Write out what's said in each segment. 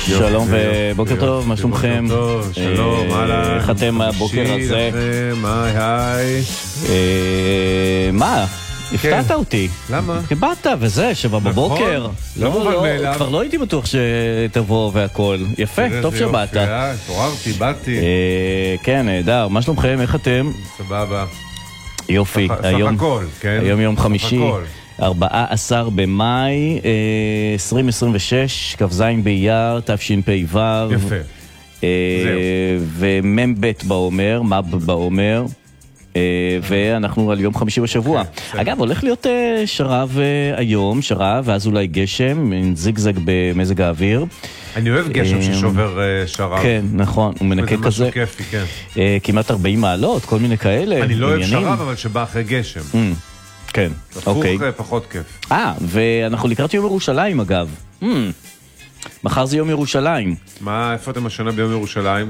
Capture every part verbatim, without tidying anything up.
שלום ובוקר טוב, מה שלומכם? בוקר טוב, שלום, הלאה. איך אתם הבוקר הזה? היי היי. מה? הפתעת אותי. למה? כי באת וזה, שבע בבוקר. לא מובן מאליו. כבר לא הייתי בטוח שתבוא והכל. יפה, טוב שבאת. תוררתי, באתי. כן, נהדר. מה שלומכם? איך אתם? סבבה. יופי. סך הכל, כן? היום יום חמישי. ארבעה עשר במאי עשרים עשרים ושש, כ"ז באייר, תשפ"ו. יפה. ומ"ב בעומר, מ"ב בעומר. ואנחנו על יום חמישי בשבוע. אגב, הולך להיות שרב היום, שרב, ואז אולי גשם, זיגזג במזג האוויר. אני אוהב גשם ששובר שרב. כן, נכון, הוא מנקה כזה. זה משהו כיפי, כן. כמעט ארבעים מעלות, כל מיני כאלה. אני לא אוהב שרב, אבל שבא אחרי גשם. כן, אוקיי. הפוך פחות כיף. אה, ואנחנו לקראת יום ירושלים אגב. מחר זה יום ירושלים. מה, איפה אתם השנה ביום ירושלים?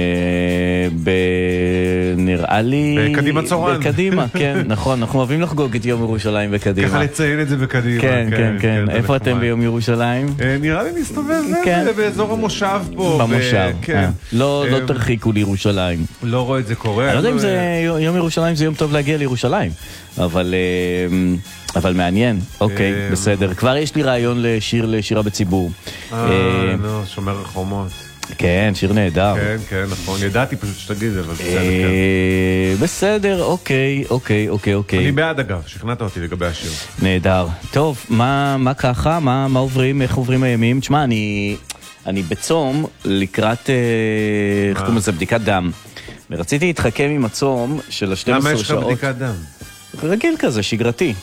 נראה לי... בקדימה צורן. בקדימה, כן, נכון. אנחנו אוהבים לחגוג את יום ירושלים בקדימה. ככה לציין את זה בקדימה. כן, כן, כן. איפה אתם ביום ירושלים? נראה לי נסתובב באזור המושב פה. במושב. לא תרחיקו לירושלים. לא רואה את זה קורה. אני לא יודע אם זה יום ירושלים, זה יום טוב להגיע לירושלים. אבל... אבל מעניין, אוקיי, בסדר. כבר יש לי רעיון לשיר לשירה בציבור. אה, נו, שומר החומות. כן, שיר נהדר. כן, כן, נכון. ידעתי פשוט שתגיד את זה, אבל בסדר, כן. בסדר, אוקיי, אוקיי, אוקיי, אוקיי. אני בעד אגב, שכנעת אותי לגבי השיר. נהדר. טוב, מה ככה? מה עוברים? איך עוברים הימים? תשמע, אני בצום לקראת, איך קוראים לזה, בדיקת דם. ורציתי להתחכם עם הצום של ה-שתים עשרה שעות. למה יש לך בדיקת דם? רגיל כזה, שגרתי.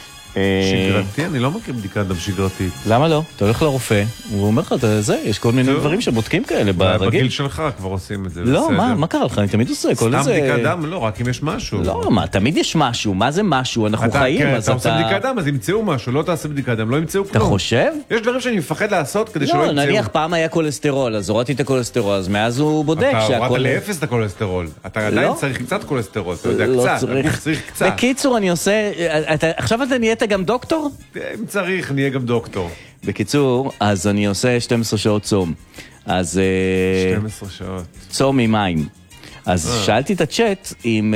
שגרתי? אני לא מכיר בדיקת דם שגרתית. למה לא? אתה הולך לרופא, הוא אומר לך, זה, יש כל מיני דברים שבודקים כאלה ברגיל. בגיל שלך כבר עושים את זה. לא, מה, מה קרה לך? אני תמיד עושה כל איזה... סתם בדיקת דם? לא, רק אם יש משהו. לא, מה, תמיד יש משהו. מה זה משהו? אנחנו חיים, אז אתה... אתה עושה בדיקת דם, אז ימצאו משהו. לא תעשה בדיקת דם, לא ימצאו כלום. אתה חושב? יש דברים שאני מפחד לעשות כדי שלא לא, ימצאו. נניח פעם היה קולסטרול, אז הורדתי את הקולסטרול, אז מאז הוא בודק אתה שהכל... הורדת לאפס את הקולסטרול. אתה עדיין צריך קצת קולסטרול, אתה יודע, קצת. הגוף צריך קצת. בקיצור, אני עושה... עכשיו אתה נהיית גם דוקטור? אם צריך, נהיה גם דוקטור. בקיצור, אז אני עושה שתים עשרה שעות צום. אז... שתים עשרה שעות. צום עם מים. אז שאלתי את הצ'אט אם...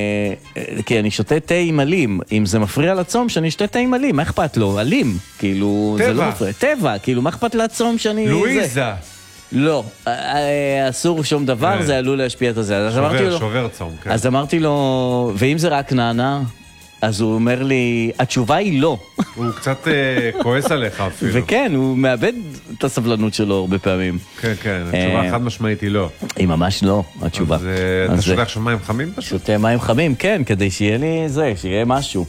כי אני שותה תה עם עלים. אם זה מפריע לצום שאני אשתה תה עם עלים, מה אכפת לו? עלים. כאילו, זה לא מפריע. טבע. כאילו, מה אכפת לצום שאני... לואיזה. לא, אסור שום דבר, זה עלול להשפיע את זה. שובר, שובר צום, כן. אז אמרתי לו, ואם זה רק נענה? אז הוא אומר לי, התשובה היא לא. הוא קצת כועס עליך אפילו. וכן, הוא מאבד את הסבלנות שלו הרבה פעמים. כן, כן, התשובה חד משמעית היא לא. היא ממש לא, התשובה. אז אתה שותה עכשיו מים חמים פשוט? שותה מים חמים, כן, כדי שיהיה לי זה, שיהיה משהו.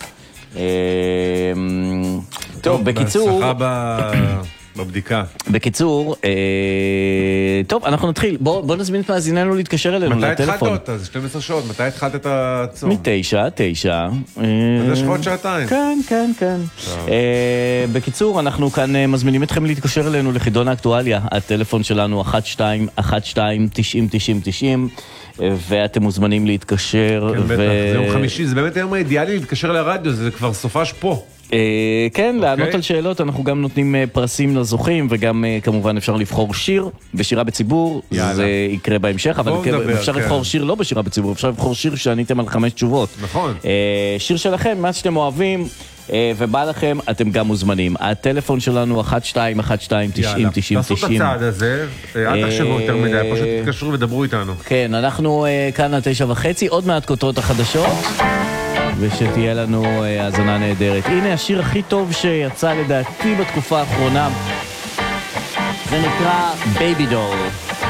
טוב, בקיצור... בהצלחה בבדיקה. בקיצור, טוב, אנחנו נתחיל. בוא נזמין את מאזיננו להתקשר אלינו לטלפון. מתי התחלת אותה? זה שתים עשרה שעות. מתי התחלת את הצום? מתשע, תשע. אז יש עוד שעתיים. כן, כן, כן. בקיצור, אנחנו כאן מזמינים אתכם להתקשר אלינו לחידון האקטואליה. הטלפון שלנו אחת שתיים אחת שתיים תשעים תשעים תשעים, ואתם מוזמנים להתקשר. כן, בטח. זה יום חמישי. זה באמת היום האידיאלי להתקשר לרדיו. זה כבר סופש פה. כן, לענות על שאלות, אנחנו גם נותנים פרסים לזוכים, וגם כמובן אפשר לבחור שיר בשירה בציבור, זה יקרה בהמשך, אבל אפשר לבחור שיר לא בשירה בציבור, אפשר לבחור שיר שעניתם על חמש תשובות. נכון. שיר שלכם, מה שאתם אוהבים, ובא לכם, אתם גם מוזמנים. הטלפון שלנו אחת שתיים אחת שתיים תשעים תשעים תשעים. תעשו את הצעד הזה, אל תחשבו יותר מדי, פשוט תתקשרו ודברו איתנו. כן, אנחנו כאן על תשע וחצי, עוד מעט כותרות החדשות. ושתהיה לנו האזנה נהדרת. הנה השיר הכי טוב שיצא לדעתי בתקופה האחרונה. זה נקרא Baby Doll.